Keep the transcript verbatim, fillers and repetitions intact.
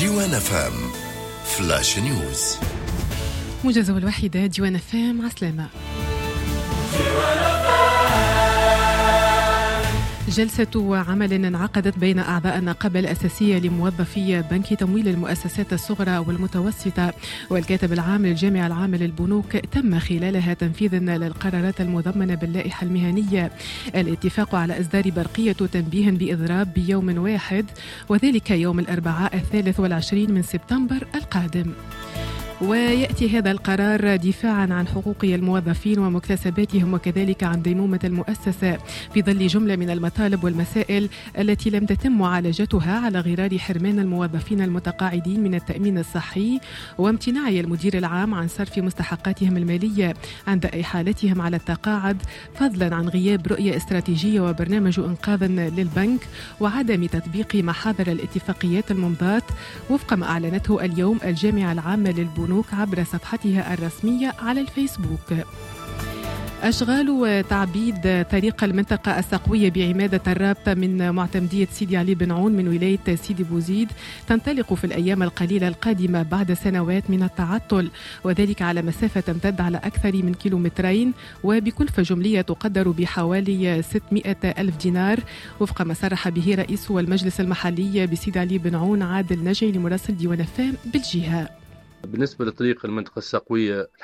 ديوان فام فلاش نيوز. موجز الواحدة ديوان فام. عسلامة. جلسة عمل انعقدت بين أعضاء النقابة الأساسية لموظفي بنك تمويل المؤسسات الصغرى والمتوسطة والكاتب العام للجامعة العامة للبنوك تم خلالها تنفيذ للقرارات المضمنة باللائحة المهنية. الاتفاق على إصدار برقية تنبيه بإضراب بيوم واحد، وذلك يوم الأربعاء الثالث والعشرين من سبتمبر القادم. ويأتي هذا القرار دفاعا عن حقوق الموظفين ومكتسباتهم وكذلك عن ديمومة المؤسسة في ظل جملة من المطالب والمسائل التي لم تتم معالجتها على غرار حرمان الموظفين المتقاعدين من التأمين الصحي وامتناع المدير العام عن صرف مستحقاتهم المالية عند إحالتهم على التقاعد، فضلا عن غياب رؤية استراتيجية وبرنامج إنقاذ للبنك وعدم تطبيق محاذر الاتفاقيات الممضاة وفق ما أعلنته اليوم الجامعة العامة للبنوك عبر صفحتها الرسمية على الفيسبوك. أشغال وتعبيد طريق المنطقة السقوية بعمادة الرابطة من معتمدية سيدي علي بن عون من ولاية سيدي بوزيد تنطلق في الأيام القليلة القادمة بعد سنوات من التعطل، وذلك على مسافة تمتد على أكثر من كيلومترين وبكلفة جملية تقدر بحوالي ستمائة ألف دينار وفق ما صرح به رئيس المجلس المحلي بسيدي علي بن عون عادل نجعي لمراسل ديوان فام بالجهة. بالنسبة لطريق المنطقة السقوية